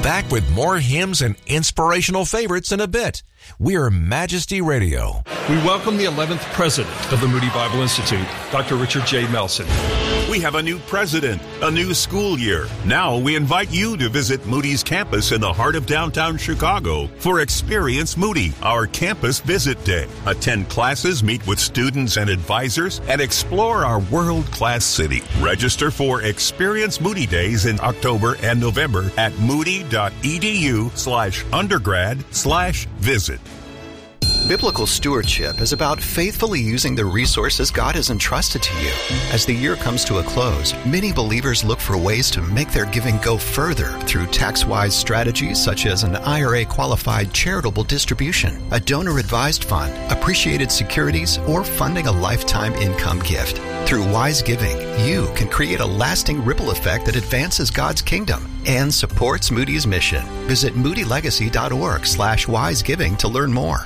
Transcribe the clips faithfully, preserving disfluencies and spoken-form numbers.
back with more hymns and inspirational favorites in a bit. We're Majesty Radio. We welcome the eleventh president of the Moody Bible Institute, Doctor Richard J. Melson. We have a new president, a new school year. Now we invite you to visit Moody's campus in the heart of downtown Chicago for Experience Moody, our campus visit day. Attend classes, meet with students and advisors, and explore our world-class city. Register for Experience Moody Days in October and November at moody.edu slash undergrad slash visit. Biblical stewardship is about faithfully using the resources God has entrusted to you. As the year comes to a close, many believers look for ways to make their giving go further through tax-wise strategies such as an I R A-qualified charitable distribution, a donor-advised fund, appreciated securities, or funding a lifetime income gift. Through wise giving, you can create a lasting ripple effect that advances God's kingdom and supports Moody's mission. Visit moodylegacy.org slash wisegiving to learn more.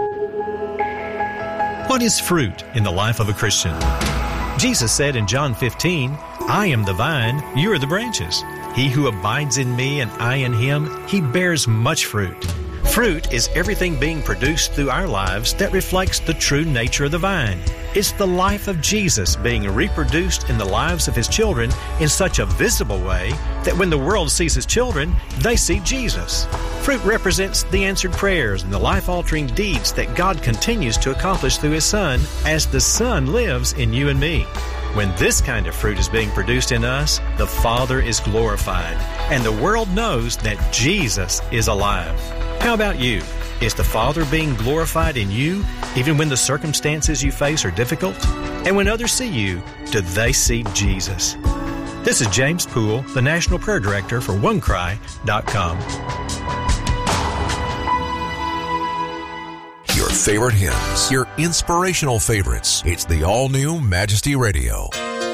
What is fruit in the life of a Christian? Jesus said in John fifteen, I am the vine, you are the branches. He who abides in me and I in him, he bears much fruit. Fruit is everything being produced through our lives that reflects the true nature of the vine. It's the life of Jesus being reproduced in the lives of His children in such a visible way that when the world sees His children, they see Jesus. Fruit represents the answered prayers and the life-altering deeds that God continues to accomplish through His Son as the Son lives in you and me. When this kind of fruit is being produced in us, the Father is glorified, and the world knows that Jesus is alive. How about you? Is the Father being glorified in you, even when the circumstances you face are difficult? And when others see you, do they see Jesus? This is James Poole, the National Prayer Director for one cry dot com. Your favorite hymns, your inspirational favorites. It's the all-new Majesty Radio.